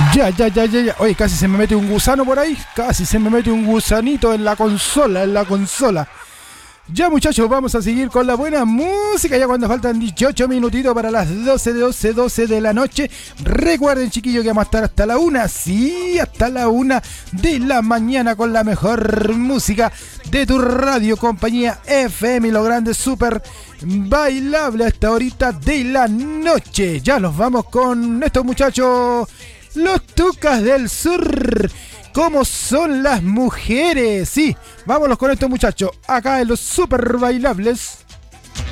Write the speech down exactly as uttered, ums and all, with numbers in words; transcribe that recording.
Ya, ya, ya, ya, ya. Oye, casi se me mete un gusano por ahí. Casi se me mete un gusanito en la consola, en la consola. Ya, muchachos, vamos a seguir con la buena música. Ya cuando faltan dieciocho minutitos para las doce, doce, doce de la noche. Recuerden, chiquillos, que vamos a estar hasta la una. Sí, hasta la una de la mañana con la mejor música de tu radio, compañía F M y lo grande, súper bailable a esta horita de la noche. Ya nos vamos con estos muchachos. Los Tucas del Sur. ¿Cómo son las mujeres? Sí, vámonos con estos muchachos. Acá en los super bailables.